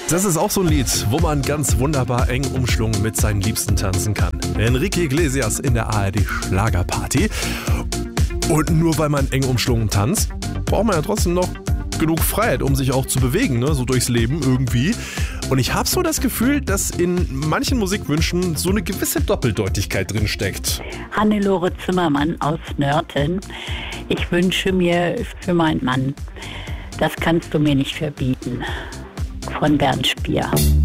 Das ist auch so ein Lied, wo man ganz wunderbar eng umschlungen mit seinen Liebsten tanzen kann. Enrique Iglesias in der ARD Schlagerparty. Und nur weil man eng umschlungen tanzt, braucht man ja trotzdem noch genug Freiheit, um sich auch zu bewegen, ne? So durchs Leben irgendwie. Und ich habe so das Gefühl, dass in manchen Musikwünschen so eine gewisse Doppeldeutigkeit drin steckt. Hannelore Zimmermann aus Nörten. Ich wünsche mir für meinen Mann, das kannst du mir nicht verbieten. Von Bernd Spier.